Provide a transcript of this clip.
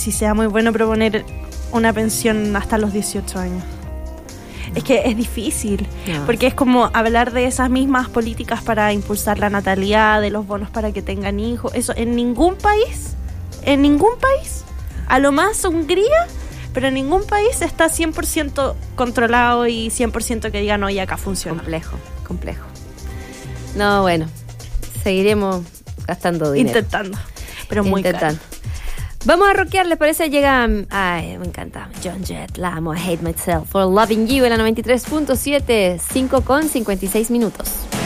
si sea muy bueno proponer una pensión hasta los 18 años. Es que es difícil, porque es como hablar de esas mismas políticas para impulsar la natalidad, de los bonos para que tengan hijos. Eso en ningún país, a lo más Hungría, pero en ningún país está 100% controlado y 100% que digan, oye, acá funciona. Complejo. No, bueno, seguiremos gastando dinero. Intentando, pero muy caro. Vamos a rockear, ¿les parece? Llega, ay, me encanta, Joan Jett, la amo, I Hate Myself for Loving You en la 93.7, 5:56 minutos.